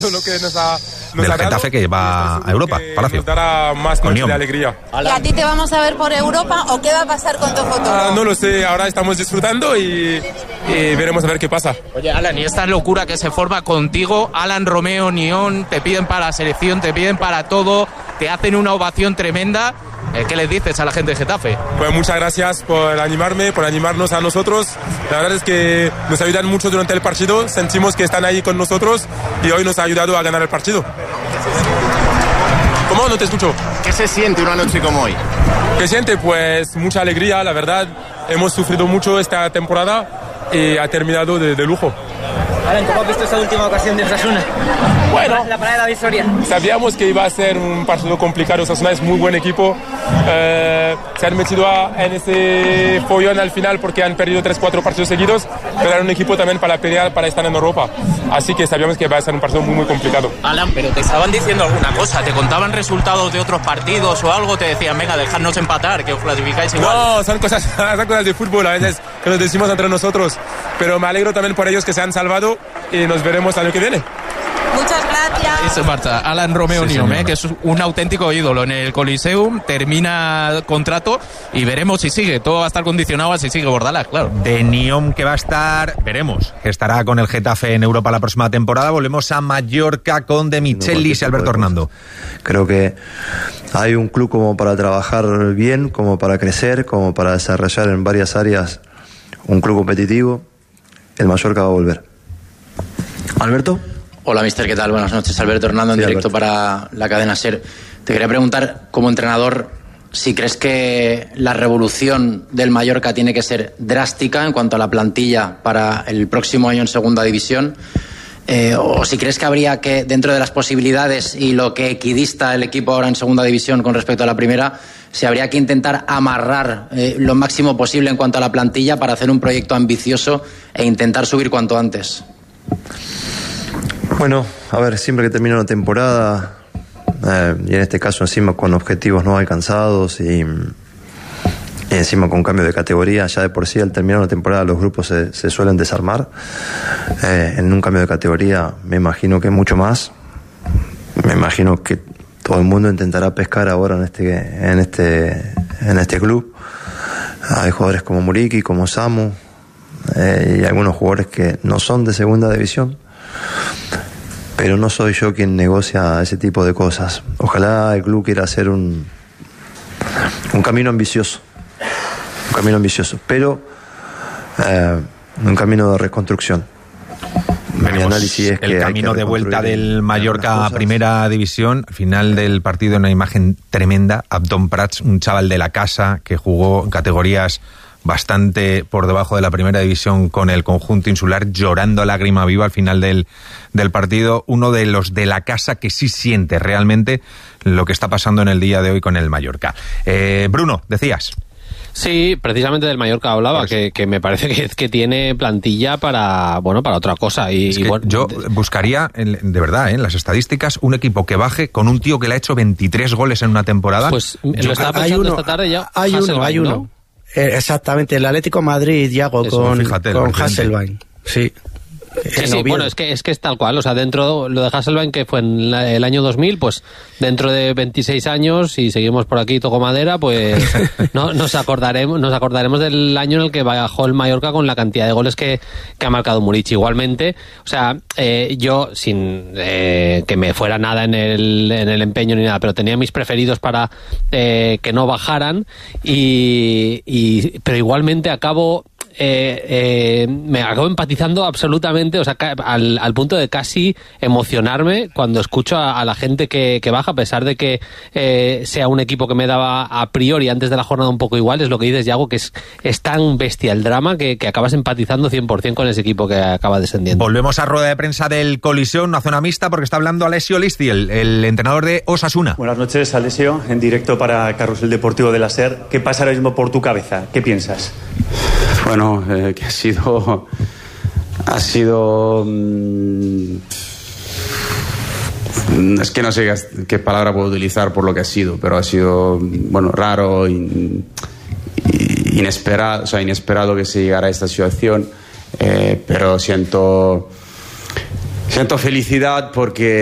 lo que nos ha del Getafe que va a Europa, Palacio. Nos dará más noches de alegría. ¿Y a ti te vamos a ver por Europa o qué va a pasar con tu futuro? No lo sé, ahora estamos disfrutando y veremos a ver qué pasa. Oye, Alan, y esta locura que se forma contigo, Alan Romeo, Nión, te piden para la selección, te piden para todo, te hacen una ovación tremenda. ¿Qué les dices a la gente de Getafe? Pues muchas gracias por animarme, por animarnos a nosotros. La verdad es que nos ayudan mucho durante el partido, sentimos que están ahí con nosotros y hoy nos ha ayudado a ganar el partido. ¿Cómo? No te escucho. ¿Qué se siente una noche como hoy? ¿Qué siente? Pues mucha alegría, la verdad. Hemos sufrido mucho esta temporada y ha terminado de lujo. Alan, ¿cómo has visto esta última ocasión de Osasuna? Bueno, la parada de la victoria. Sabíamos que iba a ser un partido complicado. Osasuna es muy buen equipo. Se han metido en ese follón al final porque han perdido 3-4 partidos seguidos, pero era un equipo también para pelear, para estar en Europa. Así que sabíamos que iba a ser un partido muy, muy complicado. Alan, pero te estaban diciendo alguna cosa, te contaban resultados de otros partidos o algo, te decían, venga, dejadnos empatar, que os clasificáis igual. No, son cosas de fútbol a veces que nos decimos entre nosotros, pero me alegro también por ellos que se han salvado y nos veremos el año que viene. Muchas gracias. Eso, Marta. Alan Romeo Niom, que es un auténtico ídolo en el Coliseum, termina contrato y veremos si sigue. Todo va a estar condicionado a si sigue Bordalás, claro. De Niom que va a estar, veremos, que estará con el Getafe en Europa la próxima temporada. Volvemos a Mallorca con De Michelis y Alberto Hernando. Creo que hay un club como para trabajar bien, como para crecer, como para desarrollar en varias áreas un club competitivo. El Mallorca va a volver. ¿Alberto? Hola, mister, ¿qué tal? Buenas noches. Alberto Hernando, en directo para la cadena SER. Te quería preguntar, como entrenador, si crees que la revolución del Mallorca tiene que ser drástica en cuanto a la plantilla para el próximo año en Segunda División, o si crees que habría que, dentro de las posibilidades y lo que equidista el equipo ahora en Segunda División con respecto a la primera, si habría que intentar amarrar lo máximo posible en cuanto a la plantilla para hacer un proyecto ambicioso e intentar subir cuanto antes. Bueno, a ver, siempre que termina una temporada, y en este caso encima con objetivos no alcanzados y encima con cambio de categoría, ya de por sí al terminar una temporada los grupos se suelen desarmar. En un cambio de categoría me imagino que mucho más. Me imagino que todo el mundo intentará pescar ahora en este club. Hay jugadores como Muriqui, como Samu, y algunos jugadores que no son de Segunda División. Pero no soy yo quien negocia ese tipo de cosas. Ojalá el club quiera hacer un camino ambicioso. Un camino ambicioso, pero un camino de reconstrucción. Mi análisis es que el camino de vuelta del Mallorca a Primera División. Al final del partido, una imagen tremenda. Abdón Prats, un chaval de la casa que jugó en categorías bastante por debajo de la Primera División con el conjunto insular, llorando a lágrima viva al final del partido. Uno de los de la casa que sí siente realmente lo que está pasando en el día de hoy con el Mallorca. Bruno, decías. Sí, precisamente del Mallorca hablaba, que me parece que tiene plantilla para otra cosa. Y bueno, yo buscaría, de verdad, en las estadísticas, un equipo que baje con un tío que le ha hecho 23 goles en una temporada. Pues lo estaba pensando esta tarde ya. Hay uno. ¿No? Exactamente, el Atlético Madrid, Yago, con Hasselbaink. Sí. Sí, bueno, es que es tal cual, o sea, dentro, lo de Hasselbaink, que fue en el año 2000, pues dentro de 26 años, si seguimos por aquí, toco madera, pues nos acordaremos del año en el que bajó el Mallorca con la cantidad de goles que ha marcado Muriqui. Igualmente, o sea, yo, sin que me fuera nada en el empeño ni nada, pero tenía mis preferidos para que no bajaran, pero igualmente me acabo empatizando absolutamente, o sea, al punto de casi emocionarme cuando escucho a la gente que baja, a pesar de que sea un equipo que me daba a priori antes de la jornada un poco igual. Es lo que dices, Yago, que es tan bestia el drama que acabas empatizando 100% con ese equipo que acaba descendiendo. Volvemos a rueda de prensa del Coliseum, una zona mixta, porque está hablando Alessio Listi, el entrenador de Osasuna. Buenas noches, Alessio, en directo para Carrusel Deportivo de la SER. ¿Qué pasa ahora mismo por tu cabeza? ¿Qué piensas? Bueno, que ha sido es que no sé qué palabra puedo utilizar por lo que ha sido, pero ha sido, bueno, raro, inesperado que se llegara a esta situación, pero siento Siento felicidad porque